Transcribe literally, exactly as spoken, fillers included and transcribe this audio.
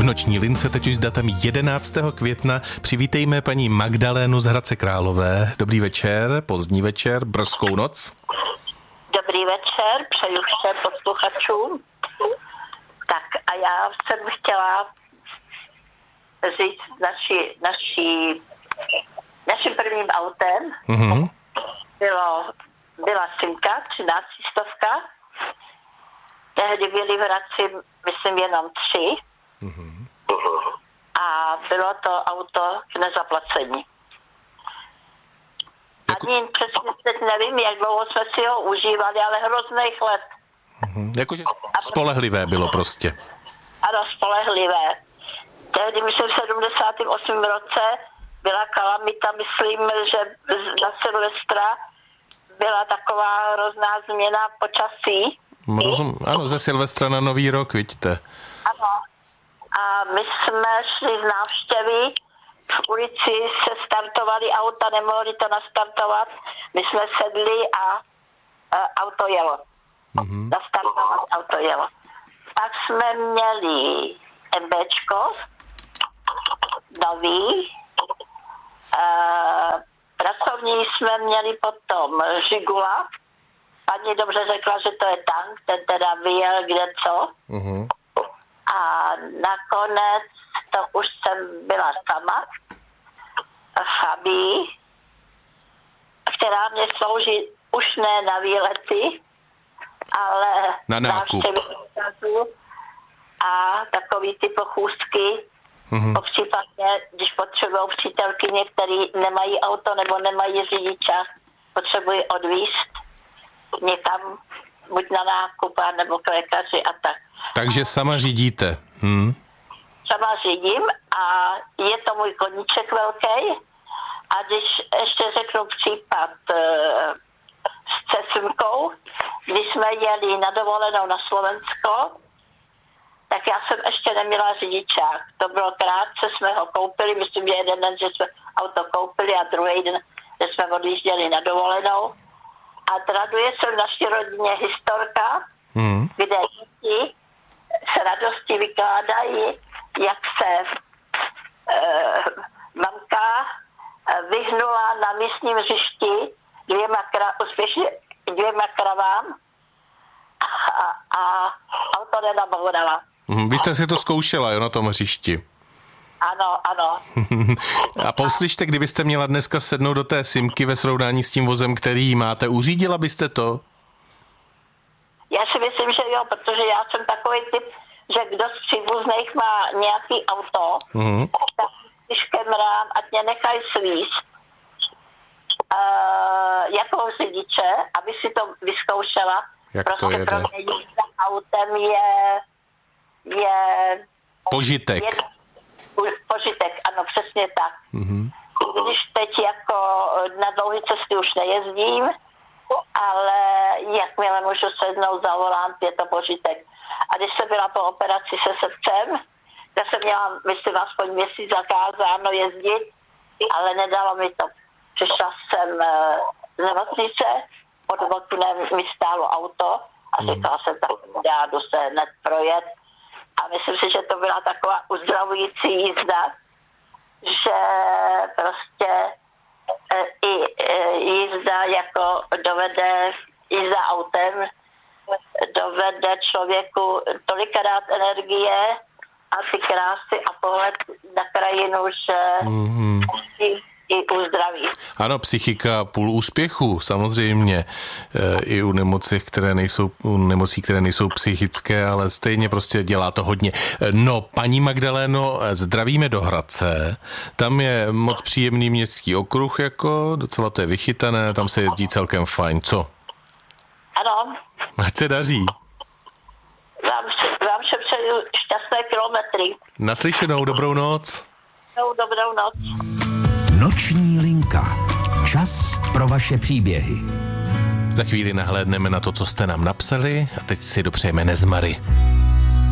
noční lince, teď už s datem jedenáctého května. Přivítejme paní Magdalénu z Hradce Králové. Dobrý večer, pozdní večer, brzkou noc. Dobrý večer, přeju všem posluchačům. Tak a já jsem chtěla říct naši, naši, naším prvním autem. Mm-hmm. Bylo, byla Simka, třináctistovka. Tehdy byly v Hradci, myslím, jenom tři. Mm-hmm. A bylo to auto k nezaplacení. Jako... Ani přesně teď nevím, jak dlouho jsme si ho užívali, ale hrozných let. Mm-hmm. Jakože spolehlivé bylo prostě. Ano, spolehlivé. Tehdy, myslím, v sedmdesátém osmém roce byla kalamita, myslím, že na Silvestra byla taková hrozná změna počasí. Rozum, ano, ze Silvestra na Nový rok, vidíte. Ano. A my jsme šli z návštěvy, v ulici se startovaly auta, nemohli to nastartovat. My jsme sedli a, a auto jelo. Mm-hmm. Nastartovat auto jelo. Pak jsme měli MBčko, nový. E, pracovní jsme měli potom Žigula. Paní dobře řekla, že to je tank, ten teda vyjel kde co. Mm-hmm. A nakonec to už jsem byla sama, Fabii, která mě slouží už ne na výlety, ale na nákup. A takový ty pochůzky, mm-hmm. případně, když potřebují přítelkyně, který nemají auto nebo nemají řidiča, potřebují odvízt někam, buď na nákup, nebo k lékaři a tak. Takže sama řídíte. Hmm. Sama řídím a je to můj koníček velký. A když ještě řeknu případ e, s Cesimkou, když jsme jeli na dovolenou na Slovensko, tak já jsem ještě neměla řidičák. To bylo krátce, jsme ho koupili, myslím, že jeden den, že jsme auto koupili a druhý den, že jsme odjížděli na dovolenou. A traduje se v naší rodině historka, hmm. kde děti s radostí vykládají, jak se e, mamka vyhnula na místním hřišti dvěma, kra, úspěšně dvěma kravám a, a auto nenabourala. Hmm, vy jste si to zkoušela, jo, na tom hřišti? Ano, ano. A poslyšte, kdybyste měla dneska sednout do té Simky ve srovnání s tím vozem, který máte, uřídila byste to? Já si myslím, že jo, protože já jsem takový typ, že kdo z příbuzných má nějaký auto, mm-hmm. tak když kemrám, ať mě nechají svíst uh, jako řidiče, aby si to vyzkoušela. Jak prostě to jede? Pro mě jízda autem je... je požitek. Je, požitek, ano, přesně tak. Mm-hmm. Když teď jako na dlouhé cesty už nejezdím, ale jakmile můžu sednout za volant, je to požitek. A když jsem byla po operaci se srdcem, tak jsem měla, myslím, aspoň měsíc zakázáno jezdit, ale nedalo mi to. Přišla jsem z nemocnice, pod oknem mi stálo auto a říkala jsem, tak já jdu se hned projet. A myslím si, že to byla taková uzdravující jízda, že prostě i jízda jako dovede, jízda autem dovede člověku tolikrát energie a ty krásy a pohled na krajinu, že mm-hmm. i, i uzdraví. Ano, psychika půl úspěchu, samozřejmě. E, I u nemocí, které nejsou, u nemocí, které nejsou psychické, ale stejně prostě dělá to hodně. No, paní Magdaléno, zdravíme do Hradce. Tam je moc příjemný městský okruh, jako docela to je vychytané, tam se jezdí celkem fajn. Co? Ano. Ať se daří. Vám, vám se přeju šťastné kilometry. Naslyšenou, dobrou noc. No, dobrou noc. Noční linka. Čas pro vaše příběhy. Za chvíli nahlédneme na to, co jste nám napsali a teď si dopřejeme nezmary.